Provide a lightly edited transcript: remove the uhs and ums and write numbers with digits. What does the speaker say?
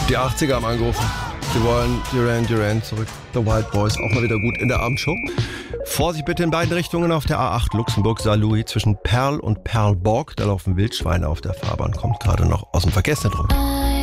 Die 80er haben angerufen. Sie wollen Duran zurück. The Wild Boys, auch mal wieder gut in der Abendshow. Vorsicht bitte in beiden Richtungen auf der A8 Luxemburg-Saarlouis zwischen Perl und Perlborg. Da laufen Wildschweine auf der Fahrbahn, kommt gerade noch aus dem Verkehrszentrum.